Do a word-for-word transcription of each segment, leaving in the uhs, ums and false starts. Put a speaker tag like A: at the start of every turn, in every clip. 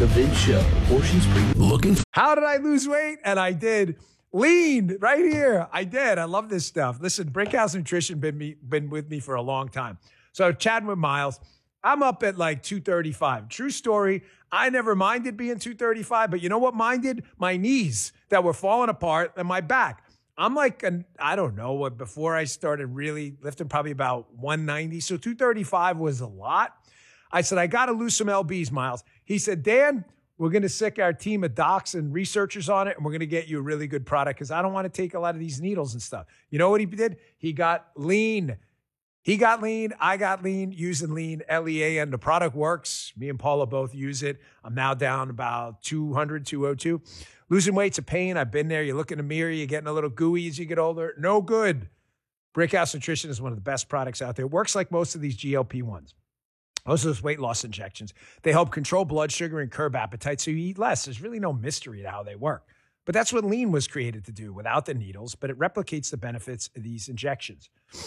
A: The Vince Show. Portions per
B: Looking for-
C: How did I lose weight? And I did. Lean right here. I did. I love this stuff. Listen, Brickhouse Nutrition been me been with me for a long time. So chatting with Miles, I'm up at like two thirty-five. True story. I never minded being two thirty-five, but you know what minded? My knees that were falling apart and my back. I'm like, an, I don't know what, before I started really lifting, probably about one ninety. So two thirty-five was a lot. I said, I got to lose some L Bs, Miles. He said, Dan, we're going to sick our team of docs and researchers on it, and we're going to get you a really good product because I don't want to take a lot of these needles and stuff. You know what he did? He got lean. He got lean. I got lean using lean, L E A N. The product works. Me and Paula both use it. I'm now down about two hundred, two oh two. Losing weight's a pain. I've been there. You look in the mirror, you're getting a little gooey as you get older. No good. Brickhouse Nutrition is one of the best products out there. It works like most of these G L P ones. Most of those weight loss injections. They help control blood sugar and curb appetite so you eat less. There's really no mystery to how they work. But that's what lean was created to do without the needles, but it replicates the benefits of these injections.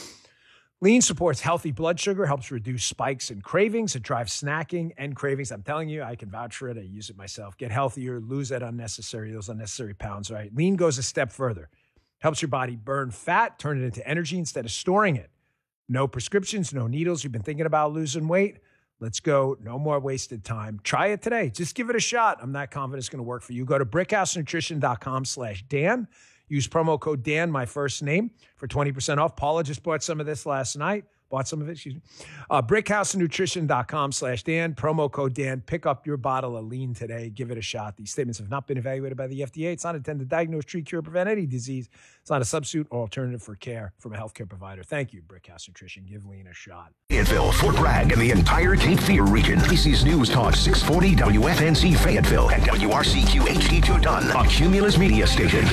C: Lean supports healthy blood sugar, helps reduce spikes and cravings. It drives snacking and cravings. I'm telling you, I can vouch for it. I use it myself. Get healthier, lose that unnecessary, those unnecessary pounds, right? Lean goes a step further. Helps your body burn fat, turn it into energy instead of storing it. No prescriptions, no needles. You've been thinking about losing weight? Let's go. No more wasted time. Try it today. Just give it a shot. I'm not confident it's going to work for you. Go to brickhousenutrition.com slash Dan. Use promo code Dan, my first name, for twenty percent off. Paula just bought some of this last night. Bought some of it, excuse me. Uh, brickhousenutrition.com slash Dan. Promo code Dan. Pick up your bottle of lean today. Give it a shot. These statements have not been evaluated by the F D A. It's not intended to diagnose, treat, cure, prevent any disease. It's not a substitute or alternative for care from a healthcare provider. Thank you, Brickhouse Nutrition. Give lean a shot.
B: Fayetteville, Fort Bragg, and the entire Cape Fear region. This is News Talk six forty W F N C Fayetteville and W R C Q H D two Dunn, a Cumulus media station.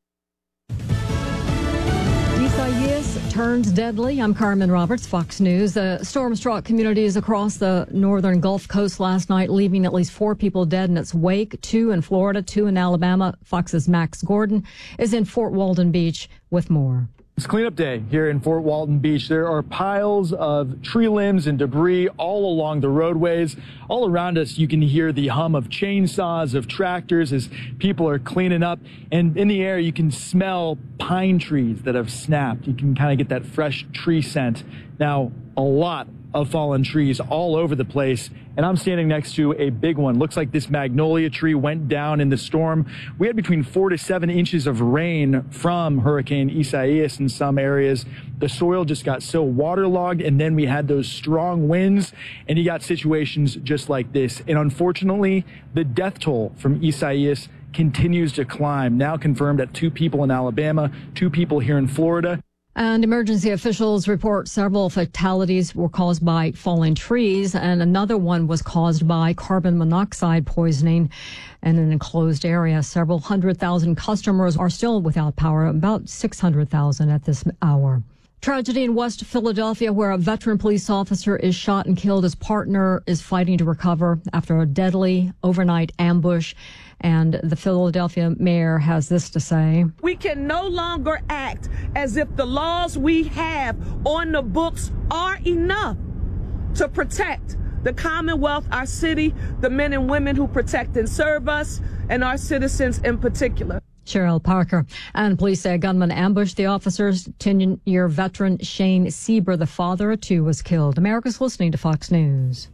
D: Isaias turns deadly. I'm Carmen Roberts, Fox News. The storm struck communities across the northern Gulf Coast last night, leaving at least four people dead in its wake, two in Florida, two in Alabama. Fox's Max Gordon is in Fort Walton Beach with more.
E: It's cleanup day here in Fort Walton Beach. There are piles of tree limbs and debris all along the roadways. All around us, you can hear the hum of chainsaws, of tractors as people are cleaning up. And in the air, you can smell pine trees that have snapped. You can kind of get that fresh tree scent. Now, a lot of fallen trees all over the place, and I'm standing next to a big one. Looks like this magnolia tree went down in the storm. We had between four to seven inches of rain from Hurricane Isaias in some areas. The soil just got so waterlogged, and then we had those strong winds, and you got situations just like this. And unfortunately, the death toll from Isaias continues to climb, now confirmed at two people in Alabama, two people here in Florida.
D: And emergency officials report several fatalities were caused by falling trees, and another one was caused by carbon monoxide poisoning in an enclosed area. Several hundred thousand customers are still without power, about six hundred thousand at this hour. Tragedy in West Philadelphia, where a veteran police officer is shot and killed. His partner is fighting to recover after a deadly overnight ambush. And the Philadelphia mayor has this to say.
F: We can no longer act as if the laws we have on the books are enough to protect the Commonwealth, our city, the men and women who protect and serve us, and our citizens in particular.
D: Cheryl Parker. And police say a gunman ambushed the officers. ten-year veteran Shane Sieber, the father of two, was killed. America's listening to Fox News.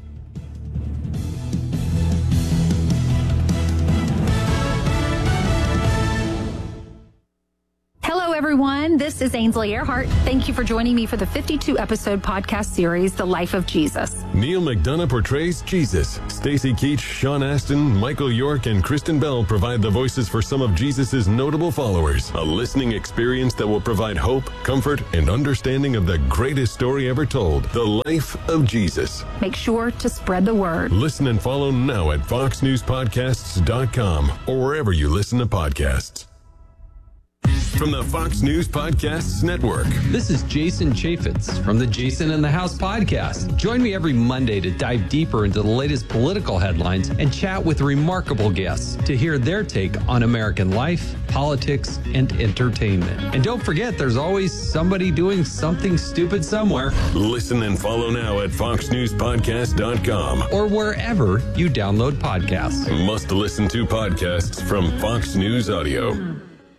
G: Hello, everyone. This is Ainsley Earhart. Thank you for joining me for the fifty-two episode podcast series, The Life of Jesus.
H: Neil McDonough portrays Jesus. Stacy Keach, Sean Astin, Michael York, and Kristen Bell provide the voices for some of Jesus's notable followers. A listening experience that will provide hope, comfort, and understanding of the greatest story ever told, The Life of Jesus.
G: Make sure to spread the word.
H: Listen and follow now at fox news podcasts dot com or wherever you listen to podcasts. from the Fox News Podcasts Network.
I: This is Jason Chaffetz from the Jason in the House podcast. Join me every Monday to dive deeper into the latest political headlines and chat with remarkable guests to hear their take on American life, politics, and entertainment. And don't forget, there's always somebody doing something stupid somewhere.
H: Listen and follow now at fox news podcast dot com
I: or wherever you download podcasts.
H: Must listen to podcasts from Fox News Audio.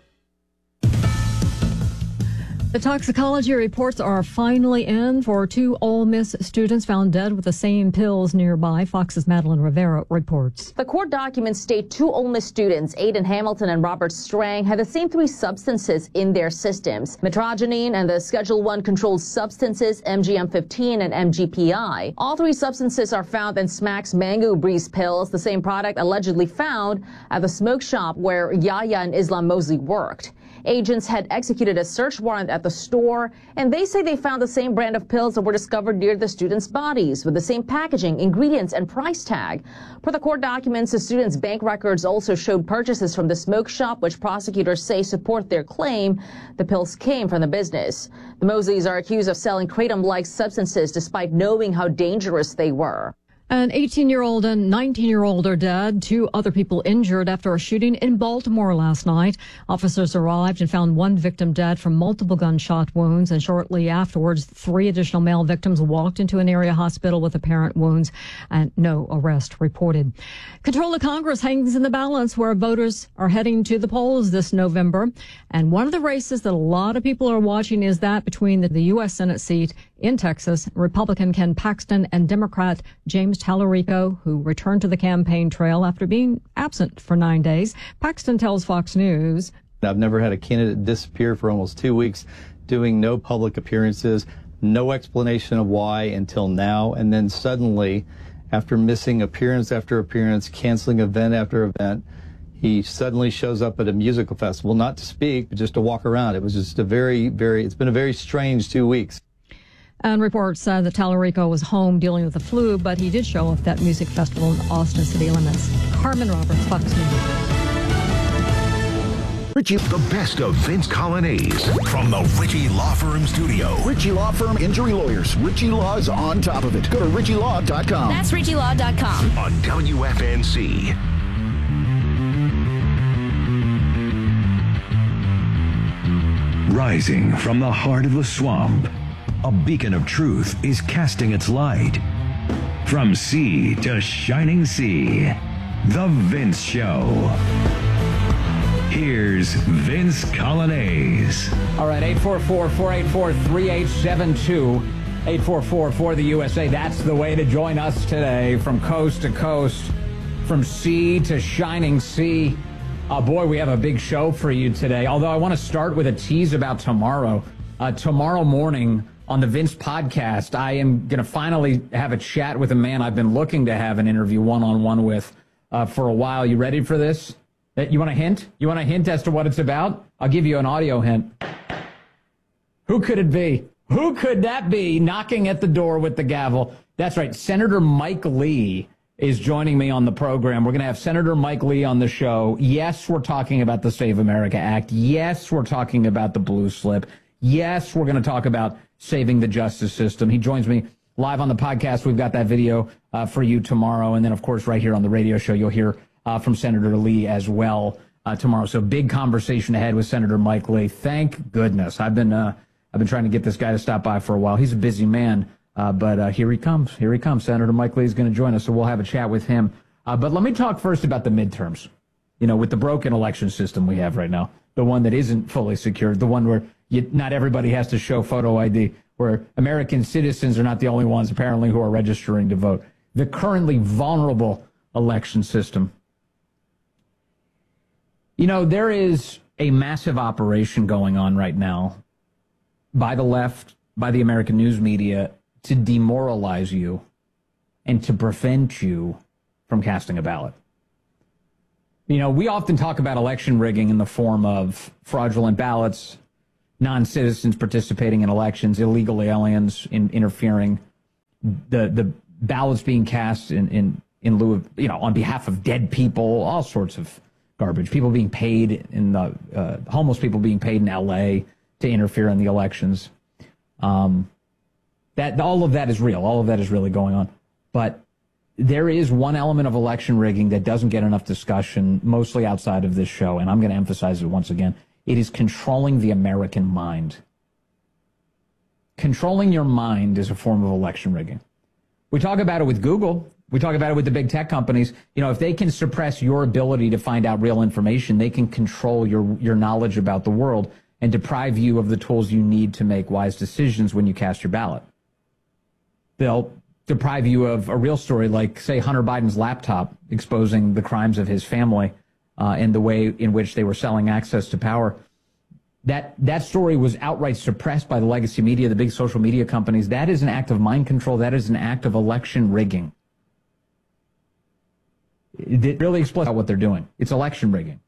D: The toxicology reports are finally in for two Ole Miss students found dead with the same pills nearby. Fox's Madeline Rivera reports.
J: The court documents state two Ole Miss students, Aiden Hamilton and Robert Strang, had the same three substances in their systems: metrogenine and the Schedule one controlled substances M G M fifteen and M G P I. All three substances are found in Smack's Mango Breeze pills, the same product allegedly found at the smoke shop where Yahya and Islam Mosley worked. Agents had executed a search warrant at the store, and they say they found the same brand of pills that were discovered near the students' bodies, with the same packaging, ingredients, and price tag. Per the court documents, the students' bank records also showed purchases from the smoke shop, which prosecutors say support their claim the pills came from the business. The Mosleys are accused of selling kratom-like substances despite knowing how dangerous they were.
D: An eighteen-year-old and nineteen-year-old are dead. Two other people injured after a shooting in Baltimore last night. Officers arrived and found one victim dead from multiple gunshot wounds, and shortly afterwards, three additional male victims walked into an area hospital with apparent wounds, and no arrest reported. Control of Congress hangs in the balance where voters are heading to the polls this November, and one of the races that a lot of people are watching is that between the U S Senate seat in Texas, Republican Ken Paxton and Democrat James Tallarico, who returned to the campaign trail after being absent for nine days. Paxton tells Fox News,
K: I've never had a candidate disappear for almost two weeks, doing no public appearances, no explanation of why until now. And then suddenly, after missing appearance after appearance, canceling event after event, he suddenly shows up at a musical festival, not to speak, but just to walk around. It was just a very, very, it's been a very strange two weeks.
D: And reports said that Tallarico was home dealing with the flu, but he did show up at that music festival in Austin city limits. Carmen Roberts, Fox News.
B: Richie, the best of Vince Colonnese from the Ritchie Law Firm studio.
L: Ritchie Law Firm Injury Lawyers. Ritchie Law's on top of it. Go to ritchie law dot com.
M: That's ritchie law dot com.
B: On W F N C.
N: Rising from the heart of the swamp, a beacon of truth is casting its light. From sea to shining sea, The Vince Show. Here's Vince Colonnese.
O: All right, eight four four, four eight four, three eight seven two, eight four four for the U S A. That's the way to join us today, from coast to coast, from sea to shining sea. Oh, boy, we have a big show for you today, although I want to start with a tease about tomorrow. Uh, tomorrow morning, on the Vince podcast, I am going to finally have a chat with a man I've been looking to have an interview one-on-one with uh, for a while. You ready for this? You want a hint? You want a hint as to what it's about? I'll give you an audio hint. Who could it be? Who could that be knocking at the door with the gavel? That's right. Senator Mike Lee is joining me on the program. We're going to have Senator Mike Lee on the show. Yes, we're talking about the Save America Act. Yes, we're talking about the blue slip. Yes, we're going to talk about saving the justice system. He joins me live on the podcast. We've got that video uh, for you tomorrow. And then, of course, right here on the radio show, you'll hear uh, from Senator Lee as well uh, tomorrow. So big conversation ahead with Senator Mike Lee. Thank goodness. I've been uh, I've been trying to get this guy to stop by for a while. He's a busy man, uh, but uh, here he comes. Here he comes. Senator Mike Lee is going to join us, so we'll have a chat with him. Uh, but let me talk first about the midterms. You know, with the broken election system we have right now, the one that isn't fully secured, the one where You, not everybody has to show photo I D, where American citizens are not the only ones, apparently, who are registering to vote. The currently vulnerable election system. You know, there is a massive operation going on right now by the left, by the American news media, to demoralize you and to prevent you from casting a ballot. You know, we often talk about election rigging in the form of fraudulent ballots, non-citizens participating in elections, illegal aliens in, interfering, the the ballots being cast in, in, in lieu of, you know, on behalf of dead people, all sorts of garbage. People being paid in the, uh, homeless people being paid in L A to interfere in the elections. Um, that, all of that is real. All of that is really going on. But there is one element of election rigging that doesn't get enough discussion, mostly outside of this show, and I'm going to emphasize it once again. It is controlling the American mind. Controlling your mind is a form of election rigging. We talk about it with Google. We talk about it with the big tech companies. You know, if they can suppress your ability to find out real information, they can control your, your knowledge about the world and deprive you of the tools you need to make wise decisions when you cast your ballot. They'll deprive you of a real story like, say, Hunter Biden's laptop exposing the crimes of his family uh, and the way in which they were selling access to power. That that story was outright suppressed by the legacy media, the big social media companies. That is an act of mind control. That is an act of election rigging. It really explains what they're doing. It's election rigging.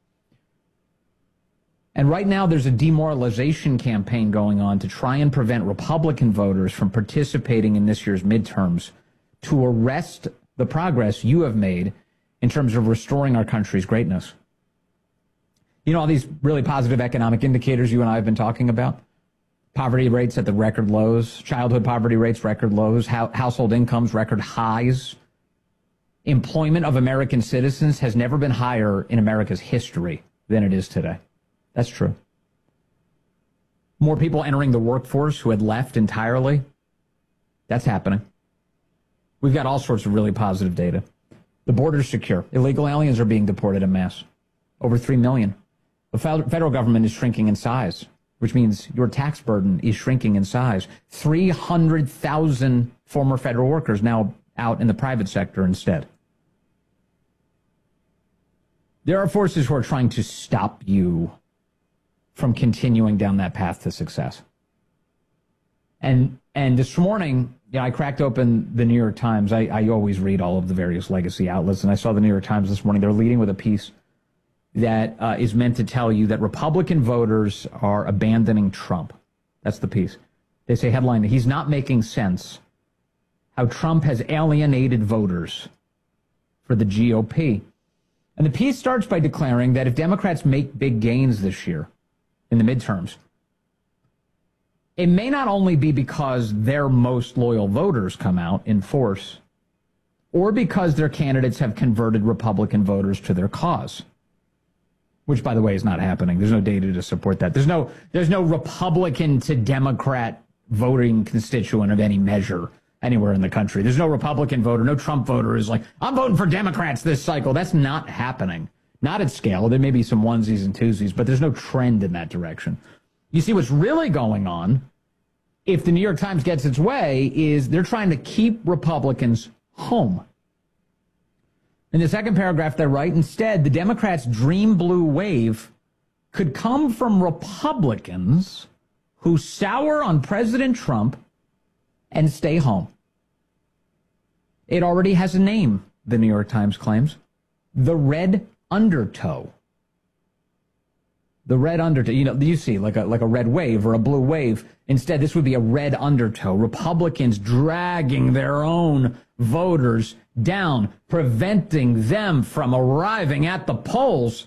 O: And right now there's a demoralization campaign going on to try and prevent Republican voters from participating in this year's midterms, to arrest the progress you have made in terms of restoring our country's greatness. You know, all these really positive economic indicators you and I have been talking about, poverty rates at the record lows, childhood poverty rates record lows, ho- household incomes record highs. Employment of American citizens has never been higher in America's history than it is today. That's true. More people entering the workforce who had left entirely. That's happening. We've got all sorts of really positive data. The border's secure. Illegal aliens are being deported en masse. Over three million. The federal government is shrinking in size, which means your tax burden is shrinking in size. three hundred thousand former federal workers now out in the private sector instead. There are forces who are trying to stop you from continuing down that path to success. And and this morning, you know, I cracked open the New York Times. I, I always read all of the various legacy outlets, and I saw the New York Times this morning. They're leading with a piece that uh, is meant to tell you that Republican voters are abandoning Trump. That's the piece. They say, headline, he's not making sense. How Trump has alienated voters for the G O P. And the piece starts by declaring that if Democrats make big gains this year in the midterms, it may not only be because their most loyal voters come out in force, or because their candidates have converted Republican voters to their cause, which, by the way, is not happening. There's no data to support that. There's no, there's no Republican to Democrat voting constituent of any measure anywhere in the country. There's no Republican voter, no Trump voter is like, I'm voting for Democrats this cycle. That's not happening. Not at scale. There may be some onesies and twosies, but there's no trend in that direction. You see, what's really going on, if the New York Times gets its way, is they're trying to keep Republicans home. In the second paragraph, they write, instead, the Democrats' dream blue wave could come from Republicans who sour on President Trump and stay home. It already has a name, the New York Times claims. The red undertow. The red undertow. You know, you see like a, like a red wave or a blue wave. Instead, this would be a red undertow. Republicans dragging their own voters down, preventing them from arriving at the polls.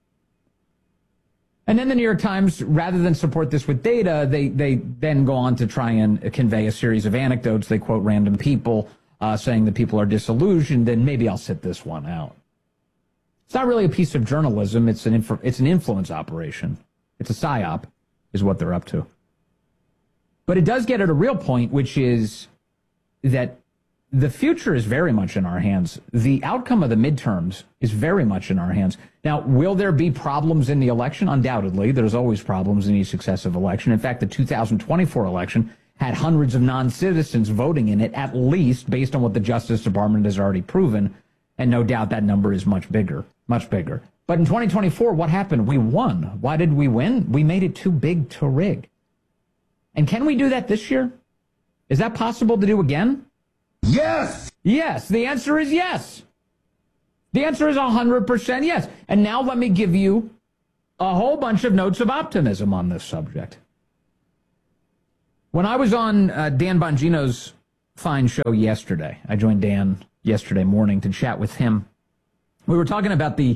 O: And then the New York Times, rather than support this with data, they, they then go on to try and convey a series of anecdotes. They quote random people uh, saying that people are disillusioned, and maybe I'll sit this one out. It's not really a piece of journalism. It's an inf- it's an influence operation. It's a psyop, is what they're up to. But it does get at a real point, which is that the future is very much in our hands. The outcome of the midterms is very much in our hands. Now, will there be problems in the election? Undoubtedly. There's always problems in each successive election. In fact, the two thousand twenty-four election had hundreds of non-citizens voting in it, at least based on what the Justice Department has already proven. And no doubt that number is much bigger, much bigger. But in twenty twenty-four, what happened? We won. Why did we win? We made it too big to rig. And can we do that this year? Is that possible to do again? Yes. Yes. The answer is yes. The answer is one hundred percent yes. And now let me give you a whole bunch of notes of optimism on this subject. When I was on uh, Dan Bongino's fine show yesterday, I joined Dan yesterday morning to chat with him. We were talking about the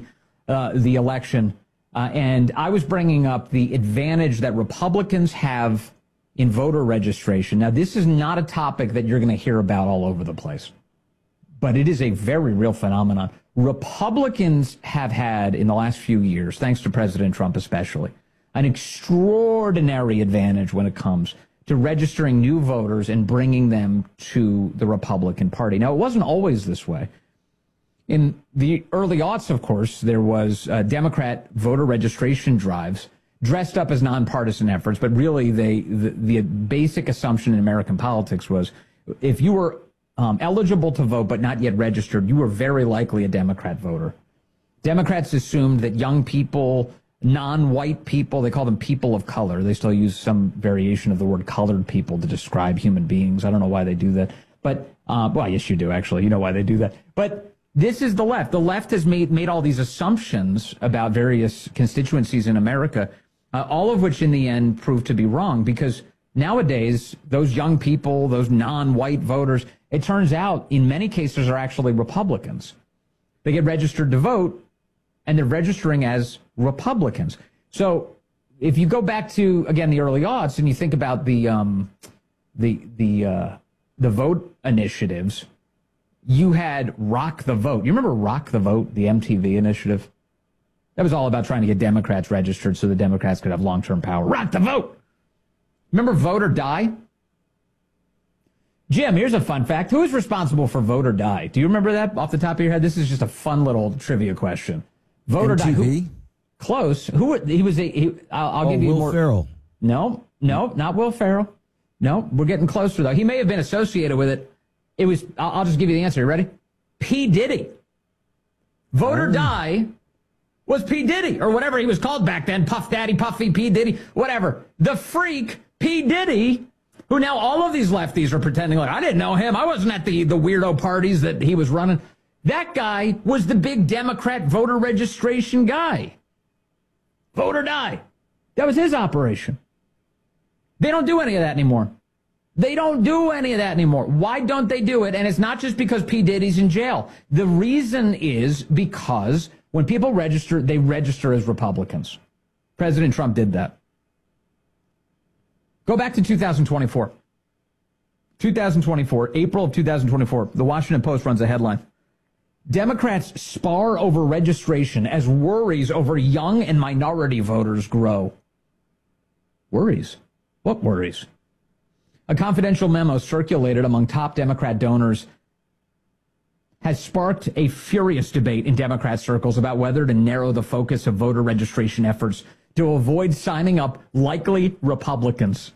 O: uh, the election, uh, and I was bringing up the advantage that Republicans have in voter registration. Now, this is not a topic that you're going to hear about all over the place, but it is a very real phenomenon. Republicans have had, in the last few years, thanks to President Trump especially, an extraordinary advantage when it comes to registering new voters and bringing them to the Republican Party. Now, it wasn't always this way. In the early aughts, of course, there was uh, Democrat voter registration drives dressed up as nonpartisan efforts, but really they the, the basic assumption in American politics was if you were um, eligible to vote but not yet registered, you were very likely a Democrat voter. Democrats assumed that young people, non-white people, they call them people of color. They still use some variation of the word colored people to describe human beings. I don't know why they do that. But, uh, well, yes, you do, actually. You know why they do that. But this is the left. The left has made, made all these assumptions about various constituencies in America, uh, all of which in the end proved to be wrong, because nowadays, those young people, those non-white voters, it turns out in many cases are actually Republicans. They get registered to vote, and they're registering as Republicans. So if you go back to, again, the early aughts, and you think about the um, the the uh, the vote initiatives, you had Rock the Vote. You remember Rock the Vote, the M T V initiative? That was all about trying to get Democrats registered so the Democrats could have long-term power. Rock the Vote! Remember Vote or Die? Jim, here's a fun fact. Who is responsible for Vote or Die? Do you remember that off the top of your head? This is just a fun little trivia question. Vote or Die. Who, close. Who? He was a. He, I'll, I'll
M: oh,
O: give you
M: Will
O: more.
M: Will Ferrell.
O: No, no, not Will Ferrell. No, we're getting closer though. He may have been associated with it. It was. I'll, I'll just give you the answer. You ready? P. Diddy. Vote oh. or Die was P. Diddy, or whatever he was called back then. Puff Daddy, Puffy, P. Diddy, whatever. The freak P. Diddy, who now all of these lefties are pretending like, I didn't know him. I wasn't at the, the weirdo parties that he was running. That guy was the big Democrat voter registration guy. Vote or Die. That was his operation. They don't do any of that anymore. They don't do any of that anymore. Why don't they do it? And it's not just because P. Diddy's in jail. The reason is because when people register, they register as Republicans. President Trump did that. Go back to two thousand twenty-four. two thousand twenty-four, April of two thousand twenty-four, the Washington Post runs a headline. Democrats spar over registration as worries over young and minority voters grow. Worries? What worries? A confidential memo circulated among top Democrat donors has sparked a furious debate in Democrat circles about whether to narrow the focus of voter registration efforts to avoid signing up likely Republicans.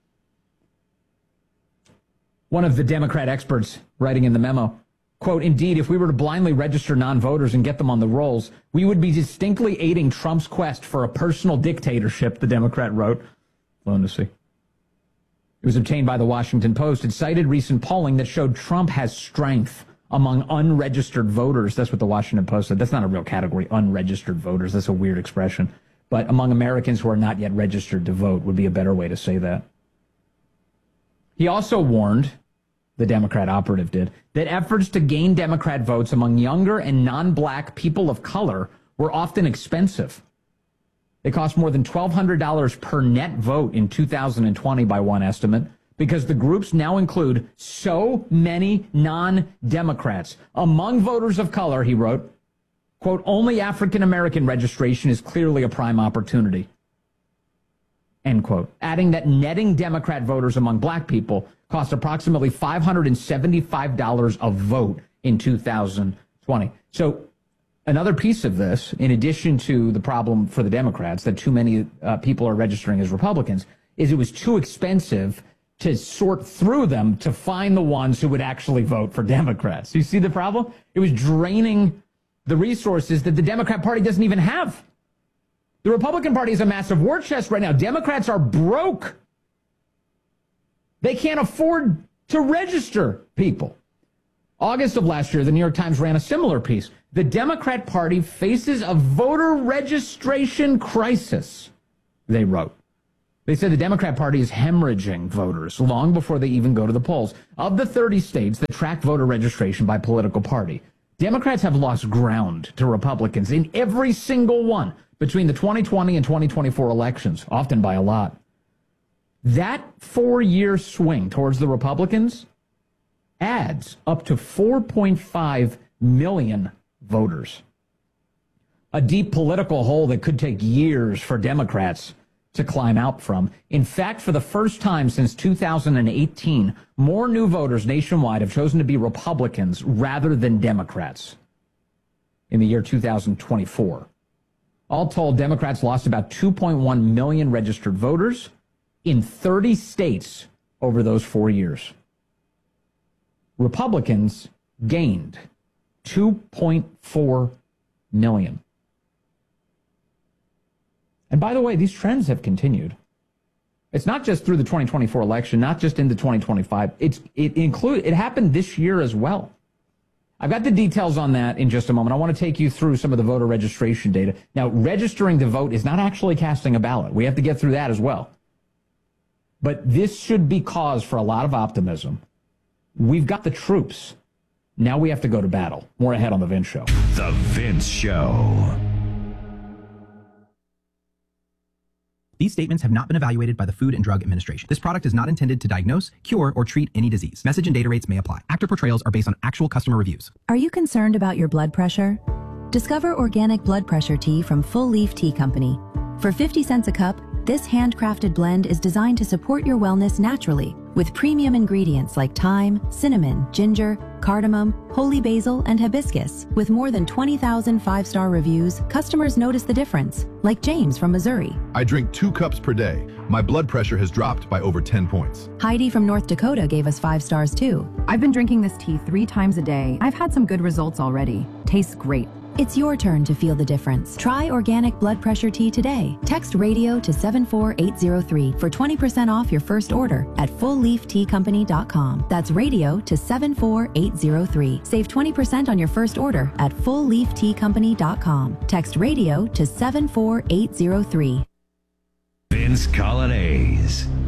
O: One of the Democrat experts writing in the memo, quote, indeed, if we were to blindly register non-voters and get them on the rolls, we would be distinctly aiding Trump's quest for a personal dictatorship, the Democrat wrote. Fun to see. It was obtained by the Washington Post. It cited recent polling that showed Trump has strength among unregistered voters. That's what the Washington Post said. That's not a real category, unregistered voters. That's a weird expression. But among Americans who are not yet registered to vote would be a better way to say that. He also warned, the Democrat operative did, that efforts to gain Democrat votes among younger and non-black people of color were often expensive. They cost more than twelve hundred dollars per net vote in two thousand twenty by one estimate, because the groups now include so many non-Democrats. Among voters of color, he wrote, quote, only African-American registration is clearly a prime opportunity, end quote, adding that netting Democrat voters among black people cost approximately five hundred seventy-five dollars a vote in two thousand twenty. So another piece of this, in addition to the problem for the Democrats that too many uh, people are registering as Republicans, is it was too expensive to sort through them to find the ones who would actually vote for Democrats. You see the problem? It was draining the resources that the Democrat Party doesn't even have. The Republican Party is a massive war chest right now. Democrats are broke. They can't afford to register people. August of last year, the New York Times ran a similar piece. The Democrat Party faces a voter registration crisis, they wrote. They said the Democrat Party is hemorrhaging voters long before they even go to the polls. Of the thirty states that track voter registration by political party, Democrats have lost ground to Republicans in every single one between the twenty twenty and twenty twenty-four elections, often by a lot. That four-year swing towards the Republicans adds up to four point five million voters. A deep political hole that could take years for Democrats to climb out from. In fact, for the first time since two thousand eighteen, more new voters nationwide have chosen to be Republicans rather than Democrats in the year two thousand twenty-four. All told, Democrats lost about two point one million registered voters in thirty states over those four years. Republicans gained two point four million. And by the way, these trends have continued. It's not just through the twenty twenty-four election, not just into twenty twenty-five. It's, it include, it happened this year as well. I've got the details on that in just a moment. I want to take you through some of the voter registration data. Now, registering to vote is not actually casting a ballot. We have to get through that as well. But this should be cause for a lot of optimism. We've got the troops. Now we have to go to battle. More ahead on The Vince Show.
N: The Vince Show.
M: These statements have not been evaluated by the Food and Drug Administration. This product is not intended to diagnose, cure, or treat any disease. Message and data rates may apply. Actor portrayals are based on actual customer reviews.
P: Are you concerned about your blood pressure? Discover organic blood pressure tea from Full Leaf Tea Company. For fifty cents a cup, this handcrafted blend is designed to support your wellness naturally with premium ingredients like thyme, cinnamon, ginger, cardamom, holy basil, and hibiscus. With more than twenty thousand five-star reviews, customers notice the difference, like James from Missouri.
Q: I drink two cups per day. My blood pressure has dropped by over ten points.
P: Heidi from North Dakota gave us five stars too.
R: I've been drinking this tea three times a day. I've had some good results already. Tastes great.
P: It's your turn to feel the difference. Try organic blood pressure tea today. Text radio to seven four eight zero three for twenty percent off your first order at full leaf tea company dot com. That's radio to seven four eight zero three. Save twenty percent on your first order at full leaf tea company dot com. Text radio to seven four eight zero three.
N: Vince Coglianese.